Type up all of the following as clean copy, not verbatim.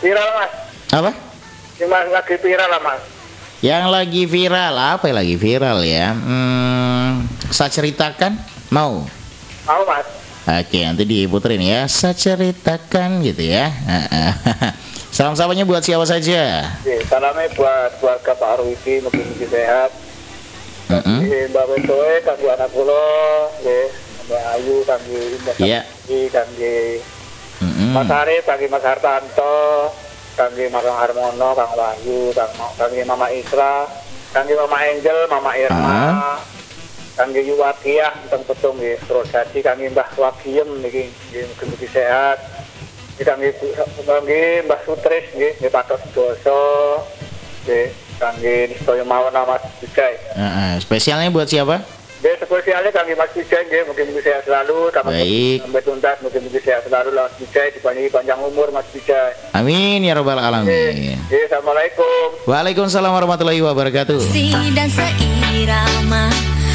Viral mas. Apa? Cuma lagi viral lah mas. Yang lagi viral, apa yang lagi viral ya? Saya ceritakan, mau? Mau mas. Oke, nanti diputerin ya. Saya ceritakan gitu ya. Salam sapanya buat siapa saja? Salamnya buat keluarga Pak Arwidi, mungkin sehat. Mbak Betoe, kanggo anak kula, Mbak Ayu, kanggo Indah Sakti, kanggo Mas Arif, kanggo Mas Hartanto, kanggo Mas Harmono, Kang Wahyu, kanggo Mama Isra, kanggo Mama Angel, Mama Irma, kanggo Yuwatiyah, peteng-peteng nggih, terus dadi kanggo Mbah Wagiem niki, mugi sehat. Kanggo Mbah Sutris nggih, Patok Doso, nggih. Kangge sedaya mawon Mas Wijay. Spesialnya buat siapa? Spesialnya kangge Mas Wijay nggih, mungkin sehat selalu. Baik. Sampai tuntas mungkin sehat selalu Mas Wijay, dipanjang panjang umur Mas Wijay. Amin ya rabbal alamin. Assalamualaikum. Waalaikumsalam warahmatullahi wabarakatuh. Dan seirama.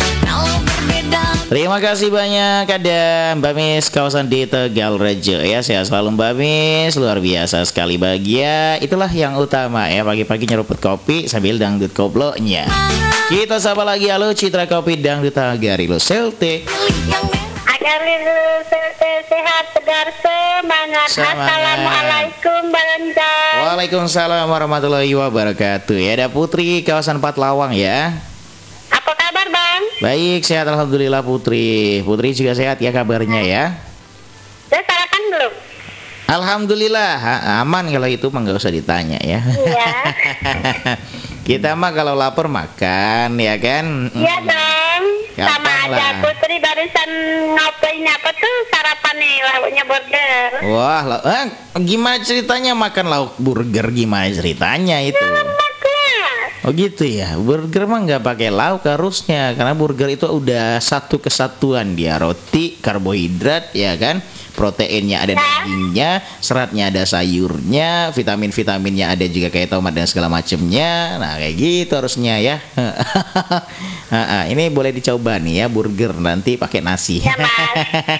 Terima kasih banyak ada Mbak Mis kawasan di Tegalrejo ya. Sehat selalu Mbak Mis, luar biasa sekali bahagia. Itulah yang utama ya, pagi-pagi nyeruput kopi sambil dangdut koplonya. Kita sapa lagi, halo Citra Kopi Dangdut Agarilo Selte. Agarilo Selte sehat segar semangat. Assalamualaikum Bang Jan. Waalaikumsalam warahmatullahi wabarakatuh. Ya ada Putri kawasan Patlawang ya. Apa kabar Bang? Baik, sehat alhamdulillah Putri. Putri juga sehat ya kabarnya ya. Sudah sarapan belum? Alhamdulillah aman, kalau itu mah nggak usah ditanya ya. Iya. Kita mah kalau lapar makan ya kan. Iya dong. Sama Gampang aja lah. Putri barusan ngopiin apa tuh sarapan nih, lauknya burger. Wah, gimana ceritanya makan lauk burger, gimana ceritanya itu? Oh gitu ya, burger mah nggak pakai lauk harusnya, karena burger itu udah satu kesatuan dia, roti, karbohidrat ya kan, proteinnya ada dagingnya, seratnya ada sayurnya, vitaminnya ada juga kayak tomat dan segala macemnya. Nah kayak gitu harusnya ya. Ini boleh dicoba nih ya burger nanti pakai nasi. Ya Mas.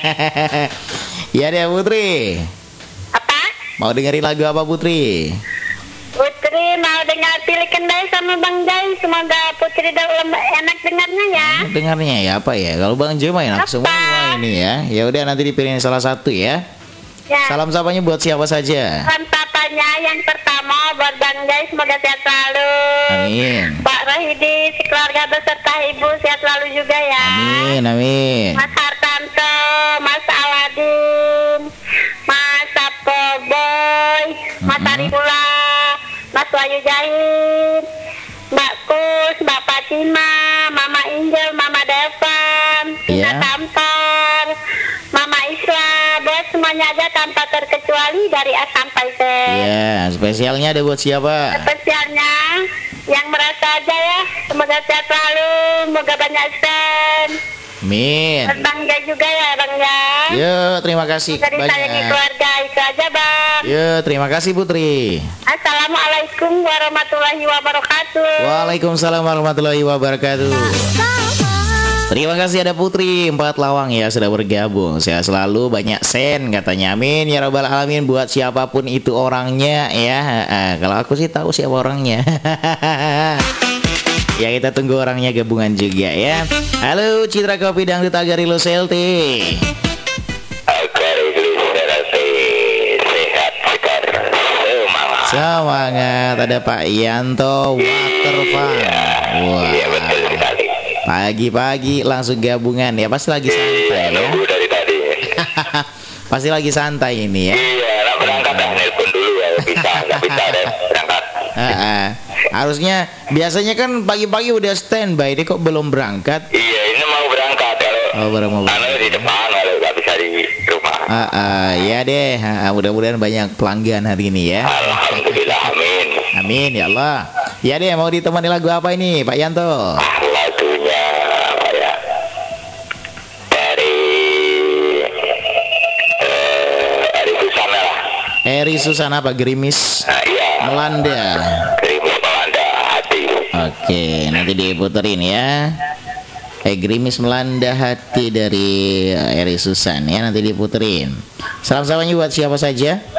Ya deh Putri. Apa? Mau dengerin lagu apa Putri? Putri mau dengar Pilih Kendai sama Bang Jai. Semoga Putri enak dengarnya ya. Dengarnya ya apa ya? Kalau Bang Jai mah enak semua ini ya. Ya udah nanti dipilihin salah satu ya. Ya. Salam sapanya buat siapa saja? Salam papanya yang pertama buat Bang Jai, semoga sehat selalu. Amin. Pak Rohidi, sekeluarga beserta ibu sehat selalu juga ya. Amin, amin. Mas Hartanto, Mas Aladin, Mas Sapo Boy, Mas Arifullah, Mas Wahyu Jahit, Mbak Kus, Mbak Fatima, Mama Injel, Mama Devan, Tina Tampar, Mama Isla, buat semuanya aja tanpa terkecuali dari A sampai Z. Iya, spesialnya ada buat siapa? Spesialnya yang merasa aja ya, semoga sehat selalu, semoga banyak stand. Amin. Bang Jai juga ya Bang Jai. Yuk, terima kasih Dari sayangi banyak. keluarga itu aja Bang. Yuk, terima kasih Putri. Assalamualaikum warahmatullahi wabarakatuh. Waalaikumsalam warahmatullahi wabarakatuh. Terima kasih ada Putri Empat Lawang ya sudah bergabung. Sehat selalu, banyak sen katanya. Amin ya rabbal alamin buat siapapun itu orangnya ya. Kalau aku sih tahu siapa orangnya. Ya kita tunggu orangnya gabungan juga ya. Halo Citra Kopi Dangdut Agarilo Selti. Agarilo Selti sehat segar semangat. Semangat. Ada Pak Yanto Waterfan. Wah. Iya betul sekali. Pagi-pagi langsung gabungan ya, pasti lagi santai ya. Nunggu dari tadi. Pasti lagi santai ini ya. Iya, nak berangkat dah, nelpon dulu ya. Nggak bisa deh berangkat. Harusnya biasanya kan pagi-pagi udah standby, ini kok belum berangkat? Iya, ini mau berangkat kalau. Baru mau berangkat. Di depan kalau nggak bisa di rumah. Ya deh, mudah-mudahan banyak pelanggan hari ini ya. Alhamdulillah, amin. Amin ya Allah. Ya deh, mau ditemani lagu apa ini Pak Yanto? Lagunya apa ya? Dari Susana lah. Eri Susana apa Gerimis? Iya. Melanda. Gerimis melanda hati. Oke, nanti diputerin ya. Gerimis melanda hati dari Eri Susan ya, nanti diputerin. Salam-salamnya buat siapa saja?